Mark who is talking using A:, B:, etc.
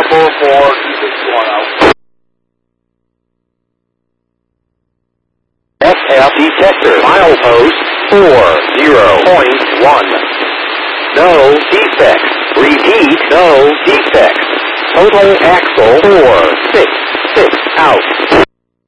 A: 444, keep it going out.
B: FF detector, milepost 40.1. No defects. Repeat, no defects. Total axle 466 out.